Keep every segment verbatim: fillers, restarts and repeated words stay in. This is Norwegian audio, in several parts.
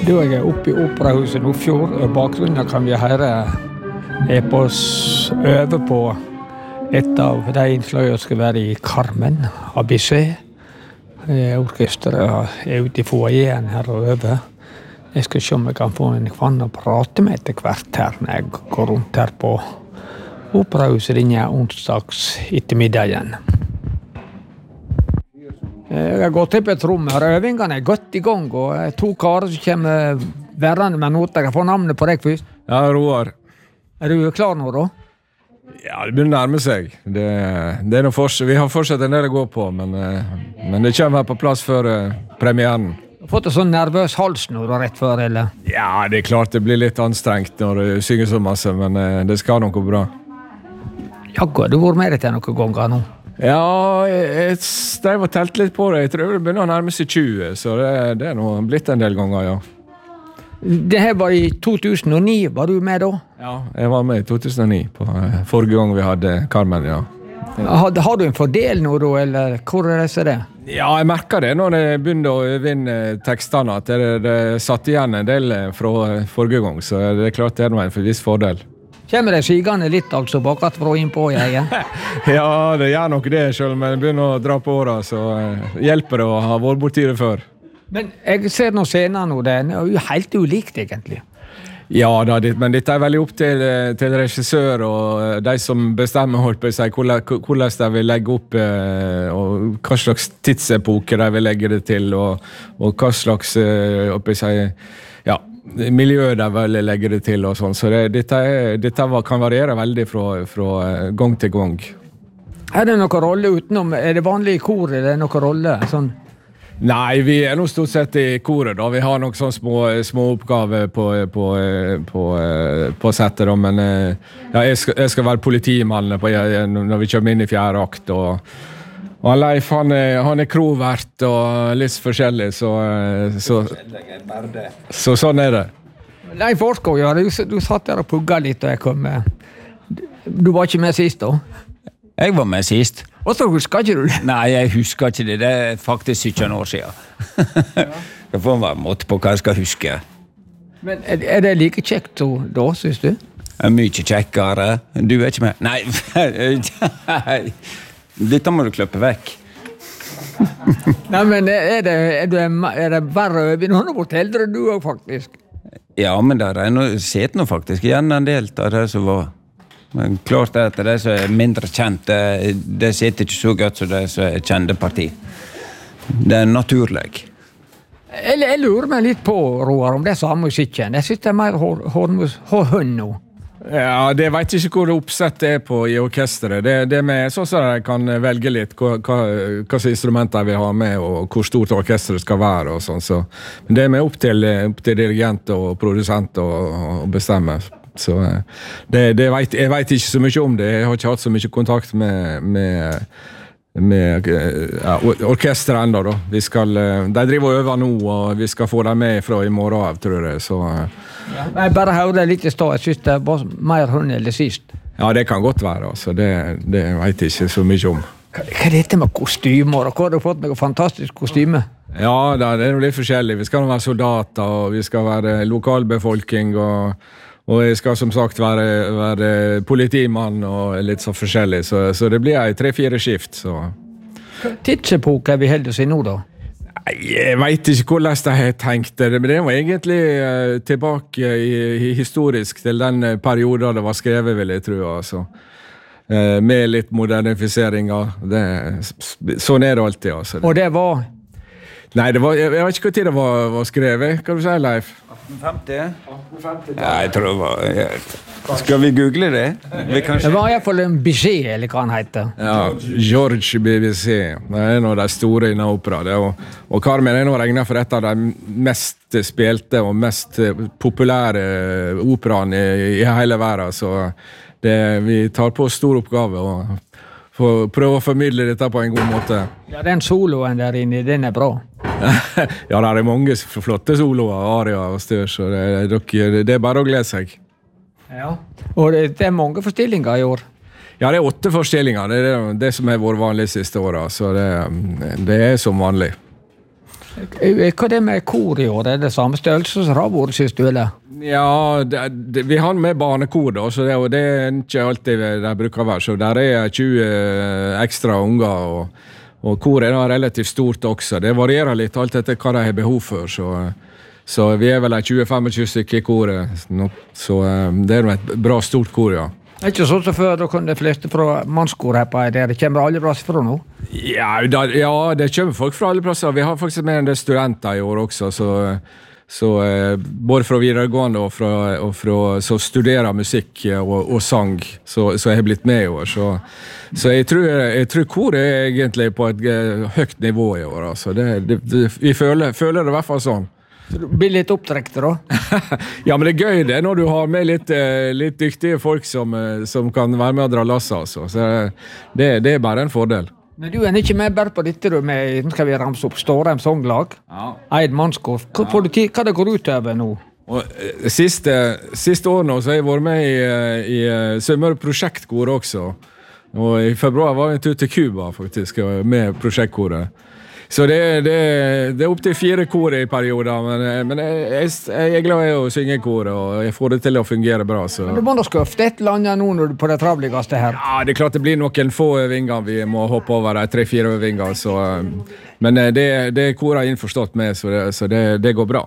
Da er jeg oppe i Operahuset Nordfjord, og bakgrunnen kan vi høre er på øve på et av de innslagene skal være i Carmen av Bizet. Orkestret er ute i foajeen her og øve. Jeg skal se om jeg kan få en kvann å prate med etter hvert her når jeg går rundt her på Operahuset denne onsdags ettermiddagen. Jeg har gått til på et rom her, øvingene er godt i gang, og to karer som kommer værende med noter. Jeg får navnet på deg først. Ja, Roar. Er du klar nå, da? Ja, det begynner å nærme seg. Det, det er noe fortsatt, vi har fortsatt en del å gå på, men, men det kommer her på plass før premieren. Du har fått en sånn nervøs hals nå da, rett før, eller? Ja, det er klart det blir litt anstrengt når du synger så masse, men det skal nok gå bra. Jagga, du har vært med deg til noen ganger nå? Ja, jeg drev og telte litt på det. Jeg tror det begynner å nærme seg tjue, så det, det er nå blitt en del ganger, ja. Det her var i to tusen og ni, var du med da? Ja, jeg var med i to tusen og ni, på forrige gang vi hadde Carmen, ja. Har, har du en fordel nå da, eller hvor er det det? Ja, jeg merker det når jeg begynte å vinne tekstene, at det, det satt igjen en del fra forrige gang, så det er klart det er noe en viss fordel. Kommer det sigende litt, altså, bakat fra inn på jeg? Ja, det gjør nok det, selv om jeg begynner å dra på året, så hjelper det å ha vært borti det før. Men jeg ser noen scener nå, det er jo helt ulikt, egentlig. Ja, da, men dette er veldig opp til, til regissør og de som bestemmer, holdt på å si, hvordan de vil legge opp, og hva slags tidsepoke de vil legge det til, og, og hva slags, opp å si, ja, miljøet der vel legger det til og sånn, så det, dette, er, dette kan variere veldig fra, fra gang til gang. Er det noen rolle utenom, er det vanlig i kor, er det noen rolle? Sånn? Nei, vi er nå stort sett i koret da, vi har noen sånne små, små oppgaver på, på, på, på settet da, men ja, jeg, skal, jeg skal være politimann på, når vi kommer inn i fjerde akt, og Og Leif, han er, han er krovert og litt forskjellig, så, så, så sånn er det. Leif Orskog, ja, du, du satt der og pugget litt da jeg kom med. Du var ikke med sist da? Jeg var med sist. Og så husker ikke du det? Nei, jeg husker ikke det. Det er faktisk sytten år siden. Det får være måte på hva jeg skal huske. Men er, er det like kjekt da, synes du? Det er mye kjekkere. Du er ikke med. Nei, nei. Dette må du kløppe vekk. Nei, men er det, er det, er det verre over? Nå har du vært eldre du også, faktisk. Ja, men der er noe, set nå faktisk igjen en del av det som var. Men klart er at det som er mindre kjent, det, det sitter ikke så godt som det som er kjente parti. Det er naturlig. Jeg, jeg lurer meg litt på, Roar, om det er samme musikken. Jeg synes det er mer hårhønn nå. Ja, det vet ikke hvor oppsett det er på i orkestret. Det, det er med, sånn at jeg kan velge litt hva, hva, hva instrumenter jeg vil ha med, og hvor stort orkestret skal være, og sånn. Så, men det er med opp til, opp til dirigent og produsent å bestemme. Så det, det vet, jeg vet ikke så mye om det. Jeg har ikke hatt så mye kontakt med, med, med ja, orkestret enda da. Vi skal, de driver og øver nå, og vi skal få dem med fra i morgen av, tror jeg. Så ja, jeg bare hørte litt i stad. Jeg synes det var mer hund eller sist. Ja, det kan godt være. Altså. Det, det vet jeg ikke så mye om. Hva, hva er dette med kostymer? Hvor har du fått noe fantastisk kostyme? Ja, det er litt forskjellig. Vi skal være soldater, og vi skal være lokalbefolkning, og, og jeg skal som sagt være, være politimann og litt så forskjellig. Så, så det blir en tre-fire skift. Så. Tidsepoke er vi heldig å si nå da? Jeg vet ikke hvordan de har tenkt det, men det var egentlig uh, tilbake i, i historisk til den perioden det var skrevet, vil jeg tro, altså. Uh, med litt modernifiseringer. Det, sånn er det alltid, altså. Og det var? Nei, det var, jeg, jeg vet ikke hva tid det var, var skrevet. Hva du sier, Leif? atten femti? Ja, jeg tror det var... Jeg... Skal vi google det? Vi kanskje... Det var i hvert fall en Bizet, eller hva han heter. Ja, George B B C. Det er en av de store innen opera. Det, og, og Carmen er nå regnet for et av de mest spilte og mest populære operaene i, i hele verden. Så det, vi tar på stor oppgave og for, prøver å formidle dette på en god måte. Ja, den soloen der inne, den er bra. Ja, det er mange flotte soloer, aria og styr, så det, det er bare å glede seg. Ja, og det, det er mange forstillinger i år. Ja, det er åtte forstillinger. Det er det, det som har vært vanlig siste året, så det, det er som vanlig. Hva er det med kor i år? Er det samme størrelse som det har vært sist du, eller? Ja, det, det, vi har med barnekor da, så det, og det er ikke alltid det bruker å være. Så der er tjue ekstra unger, og, og kor er relativt stort også. Det varierer litt alt etter hva de har behov for, så, så vi er vel tjue til tjuefem stykker i koret. Så det er et bra stort kor, ja. Det er ikke sånn som før, da kunne de fleste fra mannskor her på det. Det kommer alle plasser fra nå? Ja, da, ja, det kommer folk fra alle plasser. Vi har faktisk med en del studenter i år også, så, så både fra videregående og fra, og fra så studerer musikk og, og sang, så, så jeg har blitt med i år. Så, så jeg, tror, jeg tror kor er egentlig på et høyt nivå i år. Altså. Det, det, det, vi føler, føler det i hvert fall sånn. Så du blir litt opptrekt da? Ja, men det er gøy det, når du har med litt, litt dyktige folk som, som kan være med og dra lasset, altså. Så det, det er bare en fordel. Men du er ikke med bare på dette, du, med, nå skal vi ramse opp Stårheim sanglag, ja. Eid mannskor. Hva, ja. Hva det går ut over nå? Og, siste, siste år nå, så har jeg vært med i, i Sunnmøre prosjektkor også. Og i februar var jeg en tur til Cuba, faktisk, med prosjektkoret. Så det, det, det er opp til fire kor i perioder, men, men jeg, jeg, jeg er glad i å synge kor, og jeg får det til å fungere bra. Så. Men du må da skøfte et eller annet nå når du på det travligste her. Ja, det er klart det blir noen få øvinger vi må hoppe over, de tre-fire øvinger. Så, men det, det er koret innforstått med, så, det, så det, det går bra.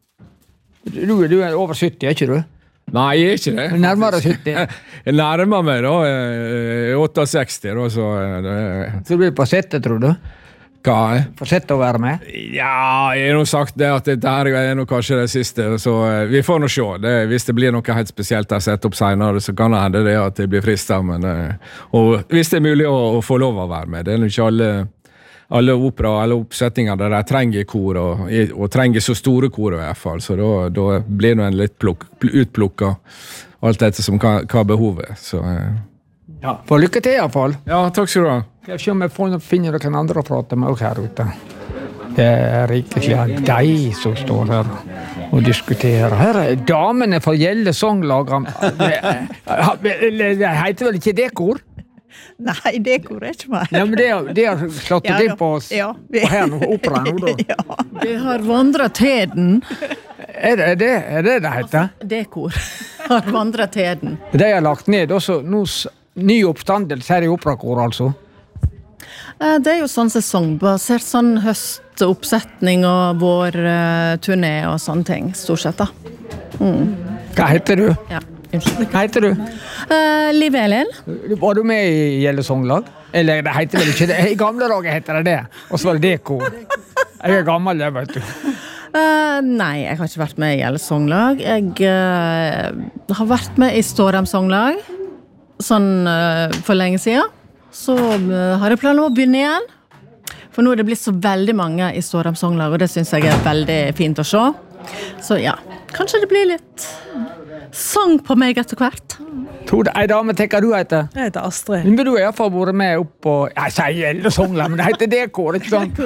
Du, du er over sytti, er ikke du? Nei, jeg er ikke det. Nærmere sytti? Jeg nærmer meg da, sekstiåtte, da, så... Det, så du blir på settet, tror du? Hva? Får sett å være med? Ja, jeg har nå sagt det at dette her er nå kanskje det siste, så vi får nå se. Det, hvis det blir noe helt spesielt jeg setter opp senere, så kan det hende det at det blir fristet, men og hvis det er mulig å, å få lov å være med. Det er ikke alle, alle opera, alle oppsetninger der de trenger kor, og, og trenger så store kor i hvert fall, så da, da blir det en litt plukk, utplukket alt dette som hva, hva behovet er. Så, ja, for lykke til i hvert fall. Ja, takk skal du ha. Jeg ser om jeg får finne noen andre å prate med også her ute. Det er ikke de som står her og diskuterer. Her er damene for Gjelle sanglag. Det heter vel ikke det kor? Nei, det kor er ikke meg. Ja, men det, det har slått ja, inn på oss ja, vi... på her nå, opera nå da. Ja. Det har vandret heden. Er det det er det, det heter? Det kor har vandret heden. De har lagt ned også nå ny oppstandelse her i operakor, altså? Det er jo sånn sesongbasert, sånn høstoppsetning og vårturné og sånne ting, stort sett da. Mm. Hva heter du? Ja, unnskyld. Hva heter du? Uh, Liv Elin. Var du med i Gjelle sanglag? Eller det heter vel ikke det? I gamle dager heter det det. Og så var det det kor. Jeg er gammel, jeg vet du. Uh, nei, jeg har ikke vært med i Gjelle sanglag. Jeg uh, har vært med i Stårheim sanglag, sånn uh, for lenge siden. Så uh, har jeg planer om å begynne igjen. For nå er det blitt så veldig mange i Stårheim sanglag, og det synes jeg er veldig fint å se. Så ja, kanskje det blir litt sang på meg etter hvert. Tord, ei dame, tenker du heter? Jeg heter Astrid. Men du har i hvert fall vært med opp på... Jeg sier Gjelle sanglag, men det heter det kår, ikke sant?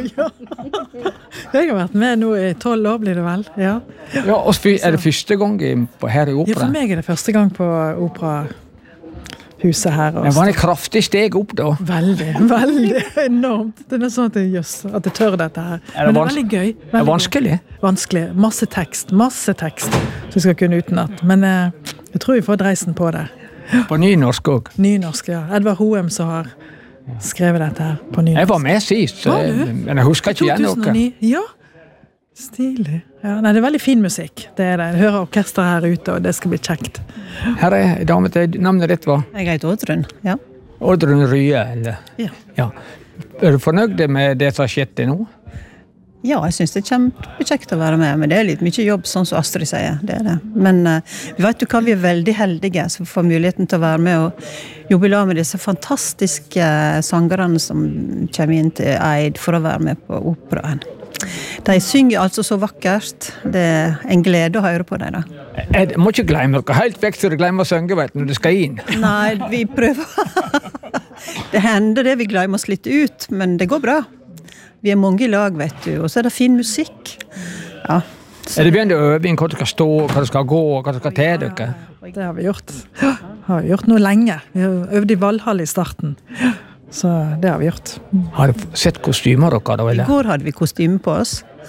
Jeg har vært med nå i tolv år, blir det vel. Ja, ja og er det første gang på, her i opera? Ja, for meg er det første gang på opera. Huset her. Det var en kraftig steg opp da. Veldig, veldig enormt. Det er sånn at jeg, just, at jeg tør dette her. Er det Men det er veldig gøy. Veldig er det vanskelig? Gøy. Vanskelig. Masse tekst, masse tekst som jeg skal kunne utenat. Men eh, jeg tror vi får dreisen på det. På nynorsk også? Nynorsk, ja. Edvard Hoem som har skrevet dette her på nynorsk. Jeg var med sist, så, men jeg husker ikke igjen noe. Ja, stilig. Ja, nei, det er veldig fin musikk. Det er det. Jeg hører orkester her ute, og det skal bli kjekt. Her er dame til navnet ditt, hva? Jeg heter Oddrun, ja. Oddrun Rye, eller? Ja. Ja. Er du fornøyd med det som har skjedd til nå? Ja, jeg synes det er kjempekjekt å være med, men det er litt mye jobb, sånn som Astrid sier, det er det. Men uh, vi vet jo hva, vi er veldig heldige som får muligheten til å være med og jobbe i lag med disse fantastiske sangerne som kommer inn til Eid for å være med på operaen. De synger altså så vakkert. Det er en glede å høre på dem da. Jeg må ikke glemme noe helt vekk så du glemmer å synge, vet du, når du skal inn. Nei, vi prøver. Det hender det vi glemmer oss litt ut, men det går bra. Vi er mange i lag, vet du, og så er det fin musikk. Ja. Så. Er det begynt å øve inn hva du skal stå, hva du skal gå, hva du skal til dere? Det har vi gjort. Det har vi gjort noe lenge. Vi har øvd i Valhall i starten. Så det har vi gjort. Har du sett kostymer dere da, eller? I går hadde vi kostyme på oss.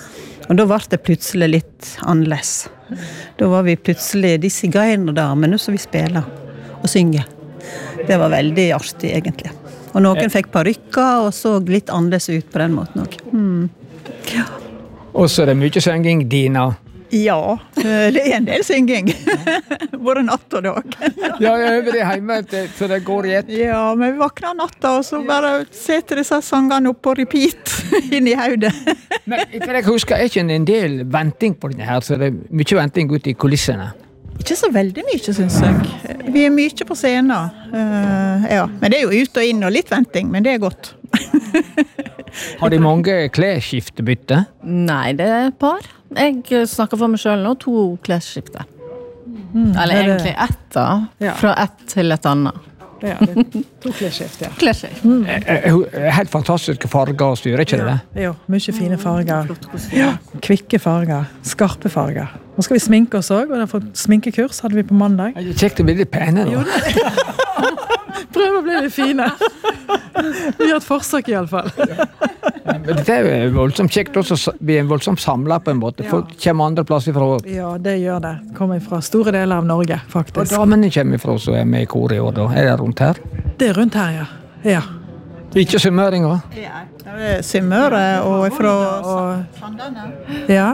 Og da var det plutselig litt annerledes. Da var vi plutselig de sigøynerdamene som vi spiller og synger. Det var veldig artig, egentlig. Og noen fikk parykker, og så litt annerledes ut på den måten også. Mm. Ja. Og så er det mye synging, Dina. Ja, det er en del synging. Både natt og dag. Ja, jeg øver det hjemme, så det går i ett. Ja, men vi vakner natta, og så bare setter disse sangene opp på repeat inn i hodet. Men for jeg husker, er ikke en del venting på denne her, så det er mye venting ute i kulissene. Ikke så veldig mye, synes jeg. Vi er mye på scenen. Uh, ja. Men det er jo ut og inn og litt venting, men det er godt. Har de mange klesskiftebytte? Nei, det er et par. Jeg snakker for meg selv nå, to klesskifte. Mm, Eller det egentlig ett da, Ja. fra ett til et annet. Ja, det er to klesskift, ja. Klesskift. Mm. Eh, eh, Helt fantastiske farger og styr, ikke det det? Jo, mye fine farger. Ja, kvikke farger, skarpe farger. Nå skal vi sminke oss også, og derfor sminkekurs hadde vi på mandag. Det er kjekt å bli litt pene da. Prøv å bli litt fine. Vi har et forsøk i alle fall. Men det er jo voldsomt kjekt også, vi er en voldsomt samlet på en måte. Folk kommer andre plasser fra. Ja, det gjør det. Kommer fra store deler av Norge, Og faktisk. damene kommer fra som er med i kor i år da. Er det rundt her? Det er rundt her, ja. Ja. Ikke summøringer? Ja, det er Sunnmøre og fra Og, Sandane. ja.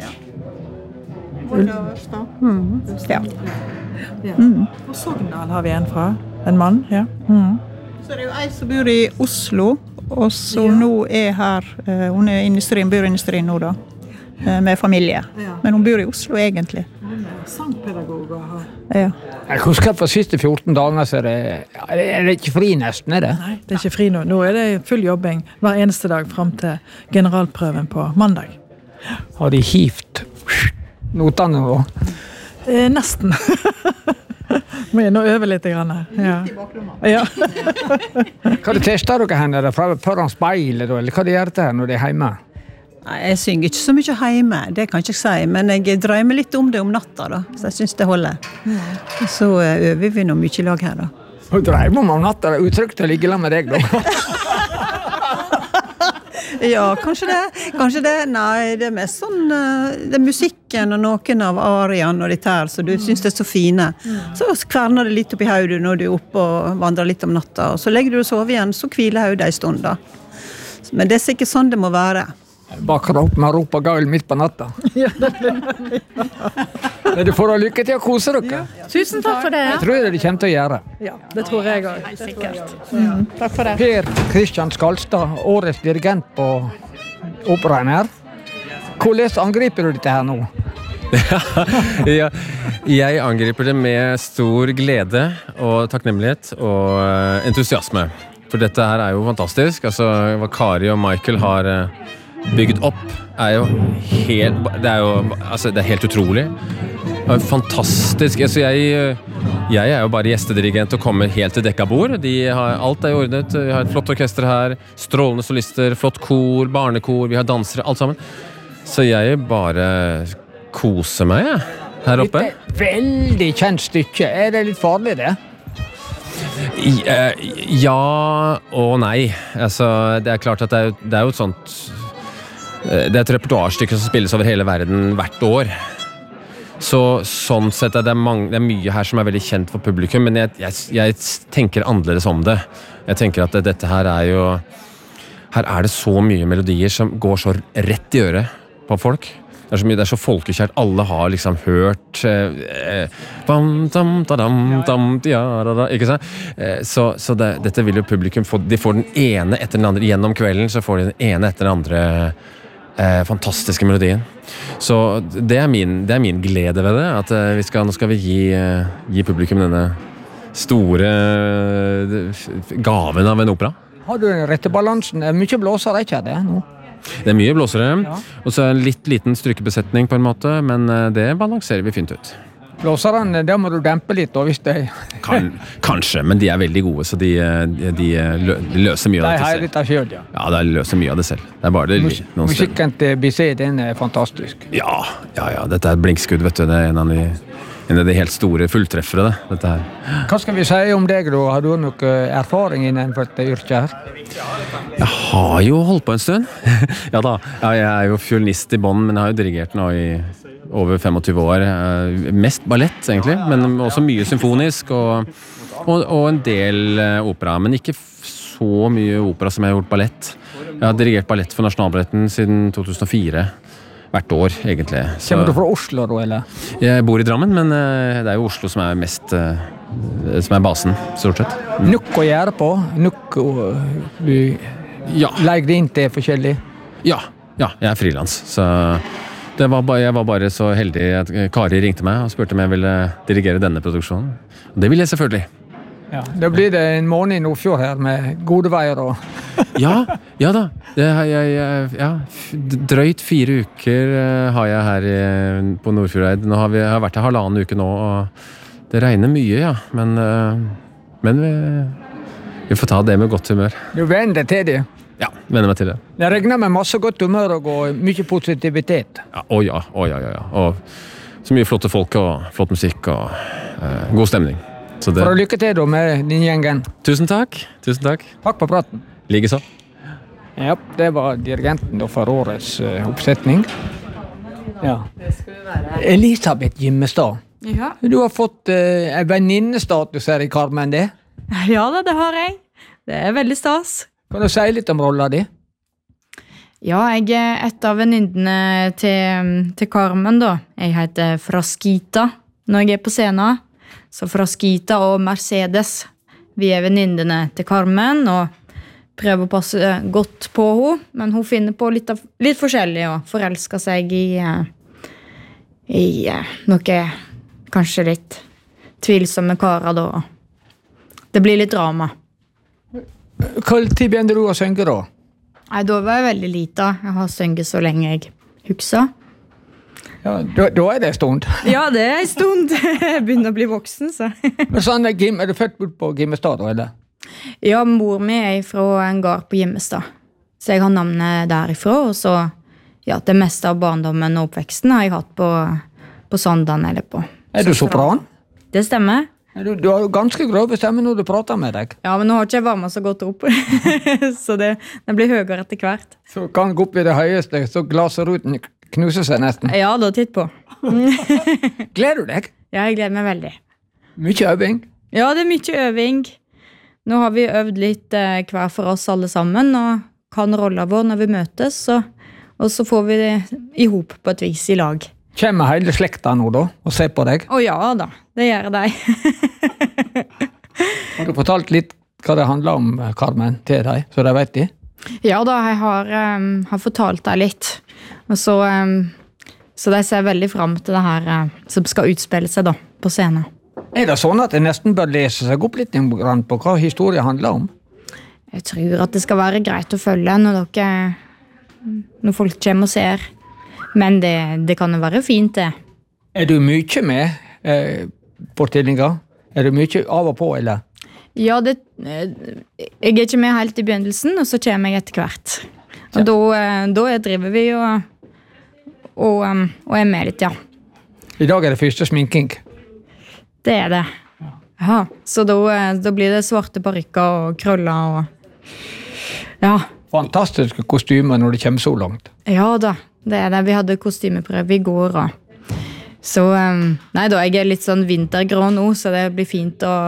Mm. Ja. Og Sogndal har vi en fra. En mann, ja. Mm. Så det er jo ei som bor i Oslo, og så nå er her, eh, hun er i industrien, bor i industrien nå da, eh, med familie. Men hun bor i Oslo egentlig. Sangpedagog og har... Ja. Jeg husker at for siste fjorten dager så er det, ja, er det ikke fri nesten, er det? Nei, det er ikke fri nå. Nå er det full jobbing hver eneste dag frem til generalprøven på mandag. Har de hivt notene nå? Eh, nesten. Må jeg nå øve litt grann her. Ja. Ja. Hva det tester dere henne? Er det fra- foran speilet da, eller hva de gjør det her når de er hjemme? Nei, jeg synger ikke så mye hjemme, det kan jeg ikke si, men jeg drømmer litt om det om natta da, så jeg synes det holder. Så eh, øver vi noe mye i lag her da. Hun dreiv om om natta, det er utrygt å ligge sammen med deg da. Ja, kanskje det, kanskje det. Nei, det er mest sånn, eh, det er musikken og noen av ariene og dette her, så du synes det er så fine. Så kverner det litt opp i hodet når du er oppe og vandrer litt om natta, og så legger du og sover igjen, så hviler hodet en stund da. Men det er sikkert sånn det må være. Bakker opp med rop og gaul midt på natta. Men du får ha lykke til å kose dere. Tusen takk for det. Jeg tror det de kommer til å gjøre. Ja, det tror jeg også. Sikkert. Takk for det. Per Kristian Skalstad, årets dirigent på operaen her. Hvordan angriper du dette her nå? Ja, jeg angriper det med stor glede og takknemlighet og eh, entusiasme. For dette her er jo fantastisk. Altså, hva Kari og Michael har eh, bygd opp er jo helt, det er jo, altså, det er helt utrolig. Det er fantastisk. Altså, jeg, jeg er jo bare gjestedirigent og kommer helt til dekka bord. De har, alt er ordnet. Vi har et flott orkester her, strålende solister, flott kor, barnekor, vi har dansere, alt sammen. Så jeg bare koser meg, jeg, her oppe. Dette er et veldig kjent stykke. Er det litt farlig det? I- eh, Ja og nei. Altså, det er klart at det er, jo- det er jo et sånt eh, Det er et repertoarstykke som spilles over hele verden hvert år. Så sånn sett er det, mange, det er mye her som er veldig kjent for publikum, men jeg, jeg, jeg tenker annerledes om det. Jeg tenker at det, dette her er jo Her er det så mye melodier som går så rett i øret på folk. Det er så mye, det er så folkekjært. Alle har liksom hørt eh, bam, dam, da, dam, dam, ja, da, da, ikke sant? Eh, så så det, dette vil jo publikum få. De får den ene etter den andre. Gjennom kvelden så får de den ene etter den andre eh, fantastiske melodien. Så det er min, det er min glede ved det. At eh, vi skal, nå skal vi gi, eh, gi publikum denne store eh, gaven av en opera. Har du den rette balansen? Det er mye blåser, ikke det nå? Det er mye blåsere, og så en litt liten strykebesetning på en måte, men eh, det balanserer vi fint ut. Blåserne, der må du dempe litt, og hvis de, Kan, kanskje, men de er veldig gode, så de, de, de lø- de løser mye de av dette har selv. litt av selv, ja. Ja, de løser mye av det selv. Det er bare det Mus noen steder. musikken til Bizet, den er fantastisk. Ja, ja, ja, dette er et blinkskudd, vet du. Det er en av de en av de helt store fulltreffere, dette her. Hva skal vi si om deg da? Har du noe erfaring innenfor dette yrket her? Jeg har jo holdt på en stund. Ja da, ja, jeg er jo fiolinist i bånd, men jeg har jo dirigert nå i over tjuefem år. Mest ballett, egentlig, men også mye symfonisk og, og, og en del opera, men ikke så mye opera som jeg har gjort ballett. Jeg har dirigert ballett for Nasjonalballetten siden to tusen og fire. Hvert år, egentlig. Så, Kommer du fra Oslo, da, eller? Jeg bor i Drammen, men uh, det er jo Oslo som er mest uh, som er basen, stort sett. Mm. Nok å gjøre på? Nok å du ja. legge det inn til forskjellig? Ja, ja, jeg er frilans. Så det var ba, jeg var bare så heldig at Kari ringte meg og spurte om jeg ville dirigere denne produksjonen. Det ville jeg selvfølgelig. Ja, da blir det en måned i Nordfjord her med gode veier og... ja, ja da. Det har jeg, jeg, ja, drøyt fire uker har jeg her i, på Nordfjordeid. Nå har vi har vært her halvannen uke nå, og det regner mye, ja. Men, men vi, vi får ta det med godt humør. Du venner til det? Ja, venner meg til det. Jeg regner med masse godt humør og mye positivitet. Ja, å ja, å ja, ja, ja. Og så mye flotte folk og flott musikk og uh, god stemning. Så det... For å lykke til da med din gjengen. Tusen takk. Tusen takk. Takk på praten. Likeså. Ja, det var dirigenten da for årets uh, oppsetning. Ja. Det skulle være... Elisabeth Gimmestad. Ja. Du har fått uh, en venninnestatus her i Carmen, det? Ja da, det har jeg. Det er veldig stas. Kan du si litt om rollen din? Ja, jeg er et av venninnene til, til Carmen da. Jeg heter Frasquita når jeg er på scenen. Så Frasquita og Mercedes, vi er venninnene til Carmen, og prøver å passe godt på henne, men hun finner på litt, av, litt forskjellig, og forelsker seg i, i noe kanskje litt tvilsomme karer da. Det blir litt drama. Hva tid begynte du å synge da? Nei, da var jeg veldig lite. Jeg har synget så lenge jeg husker. Ja, da, da er det en stund. Ja, det er en stund. Jeg begynner å bli voksen, så. Men sånn, er, Gim, er du født på Gimmestad, eller? Ja, mor mi er fra en gård på Gimmestad. Så jeg har navnet derifra, og så, ja, det meste av barndommen og oppveksten har jeg hatt på, på Sandan eller på. Er du sopran? Det stemmer. Du, du har jo ganske grove stemme når du prater med deg. Ja, men nå har ikke jeg varmet så godt opp. Så det, det blir høyere etter hvert. Så kan gå opp i det høyeste, så glaseruten knuser seg nesten. Ja, da titt på. Gleder du deg? Ja, jeg gleder meg veldig. Mye øving? Ja, det er mye øving. Nå har vi øvd litt eh, hver for oss alle sammen, og kan rollen vår når vi møtes, og, og så får vi det i hop på et vis i lag. Kommer hele slekta nå da, og ser på deg? Å ja da, det gjør de. Har du fortalt litt hva det handler om, Carmen, til deg, så de vet de? Ja da, jeg har, um, har fortalt deg litt. Og så, um, så de ser veldig frem til det her uh, som skal utspille seg da, på scenen. Er det sånn at det nesten bør lese seg opp litt på hva historien handler om? Jeg tror at det skal være greit å følge når, dere, når folk kommer og ser. Men det, det kan jo være fint, det. Er du mye med eh, på stillinga? Er du mye av og på, eller? Ja, det, jeg er ikke med helt i begynnelsen, og så kommer jeg etter hvert. Og da, da driver vi og, og, og er med litt, ja. I dag er det første sminking. Det er det. Ja, så da, da blir det svarte parykker og krøller og... Ja. Fantastiske kostymer når det kommer så langt. Ja da, det er det. Vi hadde kostymeprøve i går, og... Så, nei da, jeg er litt sånn vintergrå nå, så det blir fint å...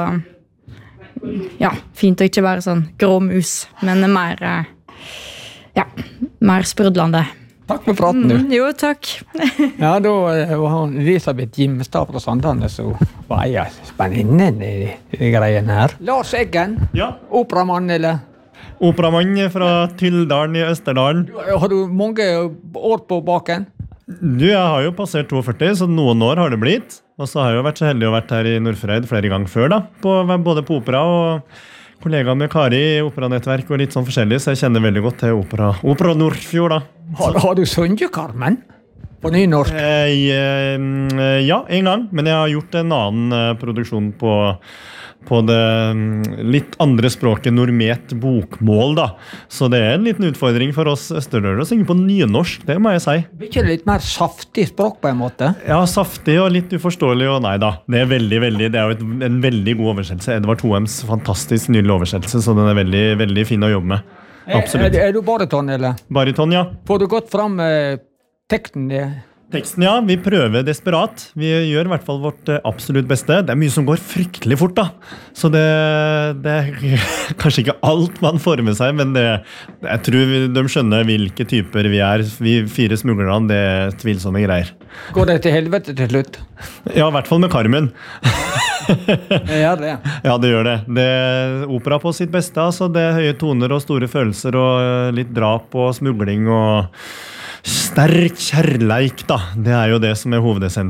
Ja, fint å ikke være sånn grå mus, men mer, ja, mer sprudlende. Takk for praten, du. Mm, jo, takk. Ja, da var Elisabeth Gimmestad fra Sandane, så var jeg spennende i de greiene her. Lars Eggen, ja. Operamann, eller? Operamann fra Tyldalen i Østerdalen. Har du mange år på baken? Du, jeg har jo passert førti, så noen år har det blitt. Og så har jeg jo vært så heldig å vært her i Nordfjordeid flere ganger før, da. På, både på opera og kollegaer med Kari i operanettverk og litt sånn forskjellig, så jeg kjenner veldig godt til opera, opera Nordfjord, da. Har, har du sunget, Carmen? På nynorsk? Eh, ja, en gang. Men jeg har gjort en annen eh, produksjon på, på det litt andre språket normet bokmål, da. Så det er en liten utfordring for oss østerdører å synge på nynorsk, det må jeg si. Blir ikke det litt mer saftig språk på en måte? Ja, saftig og litt uforståelig, og nei da. Det er veldig, veldig, det er jo et, en veldig god oversettelse. Edvard Thohems fantastisk nydelig oversettelse, så den er veldig, veldig fin å jobbe med. Absolutt. Er, er du bariton, eller? Bariton, ja. Får du gått fram eh, teksten? Teksten, ja. Vi prøver desperat. Vi gjør i hvert fall vårt absolutt beste. Det er mye som går fryktelig fort, da. Så det, det er kanskje ikke alt man får med seg, men det, jeg tror de skjønner hvilke typer vi er. Vi fire smuglerne, det er tvilsomme greier. Går det til helvete til slutt? Ja, i hvert fall med Carmen. Ja, det. Ja, det gjør det. Det er opera på sitt beste, altså. Det er høye toner og store følelser og litt drap og smugling og sterk kjærleik, da. Det er jo det som er hovedessensen.